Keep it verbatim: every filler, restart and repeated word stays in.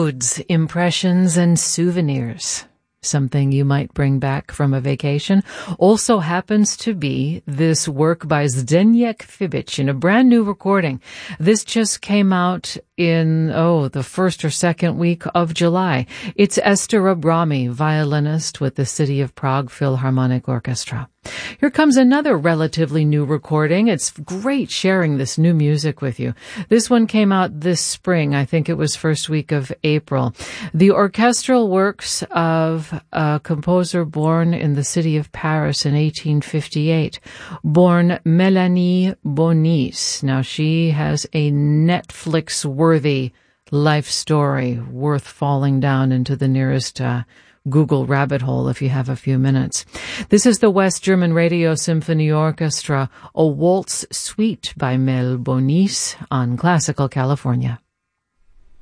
Moods, impressions, and souvenirs. Something you might bring back from a vacation also happens to be this work by Zdeněk Fibic in a brand new recording. This just came out in, oh, the first or second week of July. It's Esther Abrami, violinist with the City of Prague Philharmonic Orchestra. Here comes another relatively new recording. It's great sharing this new music with you. This one came out this spring. I think it was first week of April. The orchestral works of a composer born in the city of Paris in eighteen fifty-eight, born Mélanie Bonis. Now, she has a Netflix-worthy life story worth falling down into the nearest uh, Google rabbit hole if you have a few minutes. This is the West German Radio Symphony Orchestra, a waltz suite by Mel Bonis on Classical California.